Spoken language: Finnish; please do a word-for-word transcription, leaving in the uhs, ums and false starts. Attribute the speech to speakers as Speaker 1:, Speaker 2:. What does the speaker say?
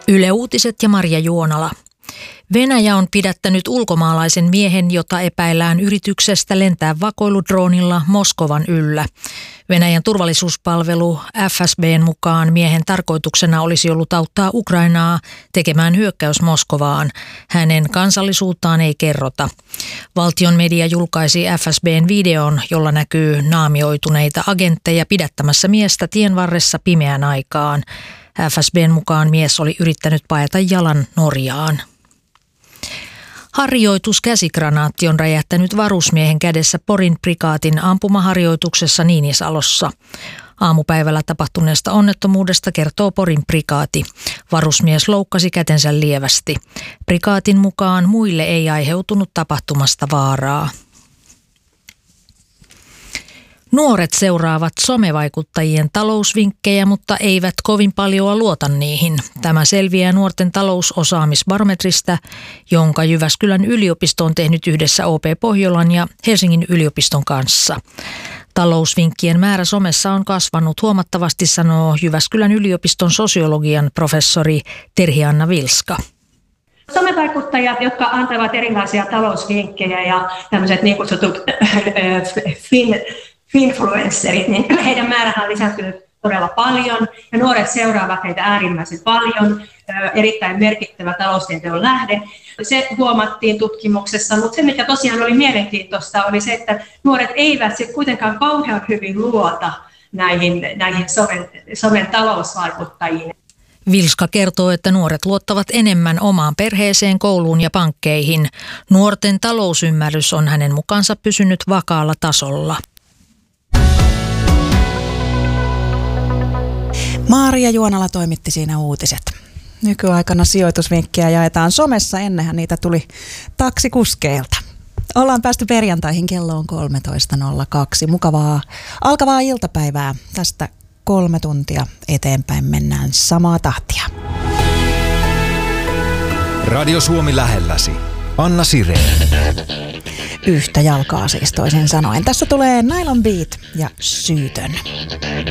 Speaker 1: Yle Uutiset ja Marja Juonala. Venäjä on pidättänyt ulkomaalaisen miehen, jota epäillään yrityksestä lentää vakoiludroonilla Moskovan yllä. Venäjän turvallisuuspalvelu F S B:n mukaan miehen tarkoituksena olisi ollut auttaa Ukrainaa tekemään hyökkäys Moskovaan. Hänen kansallisuuttaan ei kerrota. Valtion media julkaisi F S B:n videon, jolla näkyy naamioituneita agentteja pidättämässä miestä tien varressa pimeän aikaan. F S B:n mukaan mies oli yrittänyt paeta jalan Norjaan. Harjoituskäsikranaatti on räjähtänyt varusmiehen kädessä Porin prikaatin ampumaharjoituksessa Niinisalossa. Aamupäivällä tapahtuneesta onnettomuudesta kertoo Porin prikaati. Varusmies loukkasi kätensä lievästi. Prikaatin mukaan muille ei aiheutunut tapahtumasta vaaraa. Nuoret seuraavat somevaikuttajien talousvinkkejä, mutta eivät kovin paljoa luota niihin. Tämä selviää nuorten talousosaamisbarometristä, jonka Jyväskylän yliopisto on tehnyt yhdessä O P Pohjolan ja Helsingin yliopiston kanssa. Talousvinkkien määrä somessa on kasvanut huomattavasti, sanoo Jyväskylän yliopiston sosiologian professori Terhi-Anna Vilska.
Speaker 2: Somevaikuttajat, jotka antavat erilaisia talousvinkkejä ja tämmöiset niin kutsutut fin, finfluencerit, niin heidän määrähän on lisääntynyt todella paljon ja nuoret seuraavat heitä äärimmäisen paljon. Erittäin merkittävä taloustieteen lähde. Se huomattiin tutkimuksessa, mutta se mikä tosiaan oli mielenkiintoista oli se, että nuoret eivät sit kuitenkaan kauhean hyvin luota näihin, näihin somen, somen talousvaikuttajiin.
Speaker 1: Vilska kertoo, että nuoret luottavat enemmän omaan perheeseen, kouluun ja pankkeihin. Nuorten talousymmärrys on hänen mukaansa pysynyt vakaalla tasolla.
Speaker 3: Marja Juonala toimitti siinä uutiset. Nykyaikana sijoitusvinkkejä jaetaan somessa, ennenhän niitä tuli taksikuskeilta. Ollaan päästy perjantaihin, kello on kolmetoista nolla kaksi. Mukavaa alkavaa iltapäivää. Tästä kolme tuntia eteenpäin mennään samaa tahtia.
Speaker 4: Radio Suomi lähelläsi. Anna Sireen.
Speaker 3: Yhtä jalkaa siis toisin sanoen. Tässä tulee Nylon Beat ja Syytön.